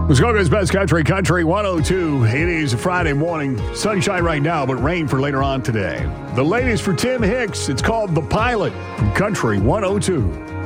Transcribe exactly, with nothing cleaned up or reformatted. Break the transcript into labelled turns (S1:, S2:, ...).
S1: Muskoka's Best Country, Country one oh two. It is a Friday morning. Sunshine right now, but rain for later on today. The latest for Tim Hicks. It's called The Pilot from Country one oh two.